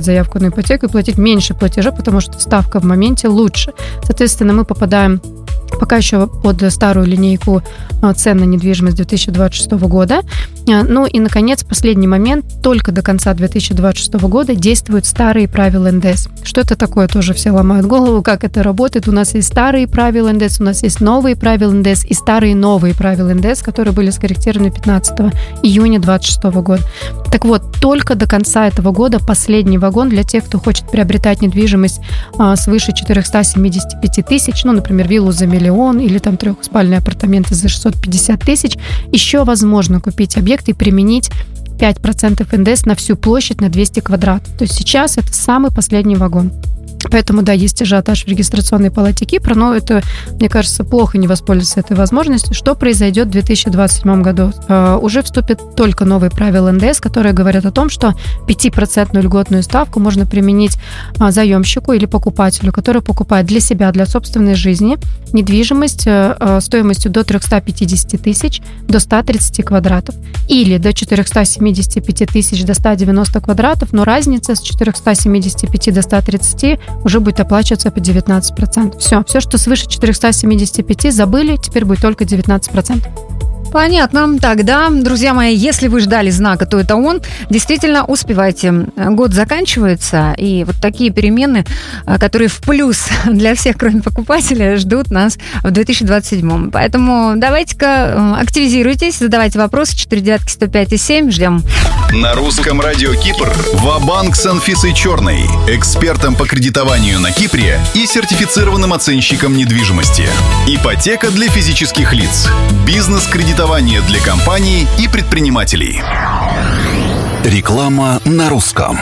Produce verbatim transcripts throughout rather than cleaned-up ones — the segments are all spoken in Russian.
заявку на ипотеку и платить меньше платежа, потому что ставка в моменте лучше. Соответственно, мы попадаем пока еще под старую линейку цен на недвижимость две тысячи двадцать шестого года. Ну и, наконец, последний момент. Только до конца две тысячи двадцать шестого года действуют старые правила эн дэ эс. Что это такое? Тоже все ломают голову, как это работает. У нас есть старые правила эн дэ эс, у нас есть новые правила эн дэ эс и старые новые правила эн дэ эс, которые были скорректированы пятнадцатого июня две тысячи двадцать шестого года. Так вот, только до конца этого года последний вагон для тех, кто хочет приобретать недвижимость а, свыше четыреста семьдесят пять тысяч, ну, например, виллу за миллион или там трехспальные апартаменты за шестьсот пятьдесят тысяч, еще возможно купить объект и применить пять процентов эн дэ эс на всю площадь на двести квадратов. То есть сейчас это самый последний вагон. Поэтому, да, есть ажиотаж в регистрационной палате Кипра, но это, мне кажется, плохо не воспользоваться этой возможностью. Что произойдет в две тысячи двадцать седьмом году? Uh, уже вступят только новые правила эн дэ эс, которые говорят о том, что пятипроцентную льготную ставку можно применить uh, заемщику или покупателю, который покупает для себя, для собственной жизни недвижимость uh, стоимостью до триста пятьдесят тысяч до ста тридцати квадратов или до четыреста семьдесят пять тысяч до ста девяноста квадратов, но разница с четырёхсот семидесяти пяти до ста тридцати уже будет оплачиваться по девятнадцать процентов. Все, все, что свыше четырёхсот семидесяти пяти, забыли, теперь будет только девятнадцать процентов. Понятно. Тогда, друзья мои, если вы ждали знака, то это он. Действительно, успевайте. Год заканчивается, и вот такие перемены, которые в плюс для всех, кроме покупателя, ждут нас в две тысячи двадцать седьмом. Поэтому давайте-ка активизируйтесь, задавайте вопросы. четыре девятки сто пять и семь. Ждем. На русском радио Кипр Ва-банк с Анфисой Черной, экспертом по кредитованию на Кипре и сертифицированным оценщиком недвижимости. Ипотека для физических лиц. Бизнес-кредитование для компаний и предпринимателей. Реклама на русском.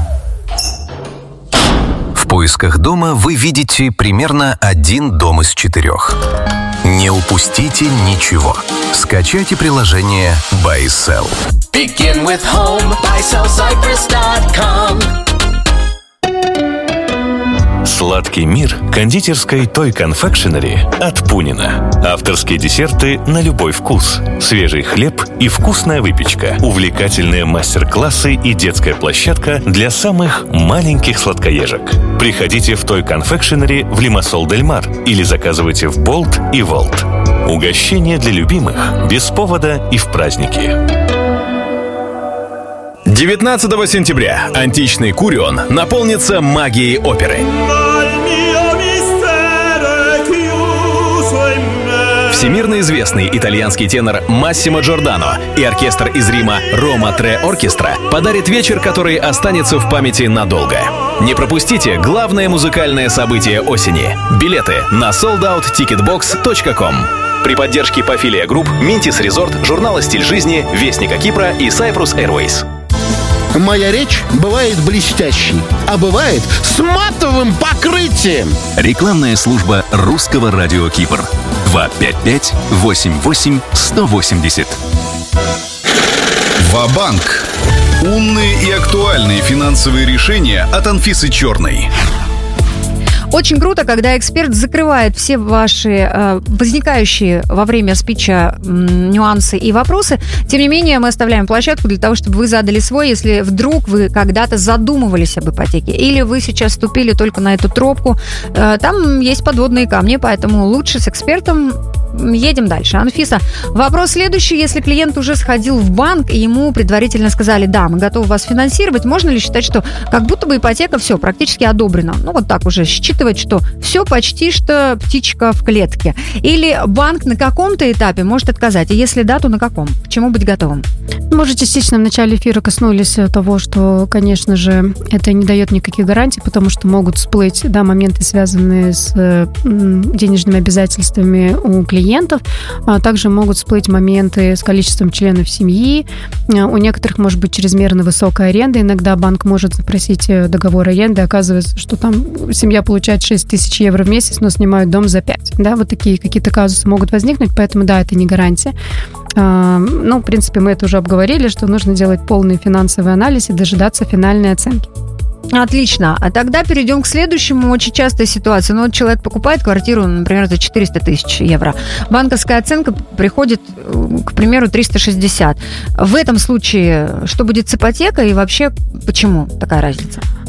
В поисках дома вы видите примерно один дом из четырех. Не упустите ничего. Скачайте приложение BuySell. Begin with home, buy sell cypress dot com. Сладкий мир кондитерской Toy Confectionery от Пунина. Авторские десерты на любой вкус. Свежий хлеб и вкусная выпечка. Увлекательные мастер-классы и детская площадка для самых маленьких сладкоежек. Приходите в Toy Confectionery в Лимассол Дель Мар или заказывайте в Болт и Волт. Угощение для любимых без повода и в праздники. девятнадцатого сентября античный Курион наполнится магией оперы. Всемирно известный итальянский тенор Массимо Джордано и оркестр из Рима Рома Tre Orchestra подарит вечер, который останется в памяти надолго. Не пропустите главное музыкальное событие осени. Билеты на солд аут тикет бокс точка ком. При поддержке Pafilia Group, Mintis Resort, журнала «Стиль жизни», Вестника Кипра и Cyprus Airways. Моя речь бывает блестящей, а бывает с матовым покрытием. Рекламная служба русского радио Кипр. два пять пять восемь восемь сто восемьдесят. Ва-банк. Умные и актуальные финансовые решения от Анфисы Черной. Очень круто, когда эксперт закрывает все ваши э, возникающие во время спича э, нюансы и вопросы. Тем не менее, мы оставляем площадку для того, чтобы вы задали свой, если вдруг вы когда-то задумывались об ипотеке или вы сейчас вступили только на эту тропку. Э, там есть подводные камни, поэтому лучше с экспертом. Едем дальше. Анфиса, вопрос следующий. Если клиент уже сходил в банк, и ему предварительно сказали, да, мы готовы вас финансировать, можно ли считать, что как будто бы ипотека все, практически одобрена? Ну, вот так уже считывать, что все почти что птичка в клетке. Или банк на каком-то этапе может отказать? И если да, то на каком? К чему быть готовым? Мы уже частично в начале эфира коснулись того, что, конечно же, это не дает никаких гарантий, потому что могут всплыть, да, моменты, связанные с денежными обязательствами у клиентов, а также могут всплыть моменты с количеством членов семьи. У некоторых может быть чрезмерно высокая аренда. Иногда банк может запросить договор аренды, оказывается, что там семья получает шесть тысяч евро в месяц, но снимают дом за пять. Да, вот такие какие-то казусы могут возникнуть, поэтому, да, это не гарантия. Ну, в принципе, мы это уже обговорили, что нужно делать полный финансовый анализ и дожидаться финальной оценки. Отлично. А тогда перейдем к следующему. Очень частая ситуация. Ну, вот человек покупает квартиру, например, за четыреста тысяч евро. Банковская оценка приходит, к примеру, триста шестьдесят. В этом случае что будет с ипотекой и вообще почему такая разница?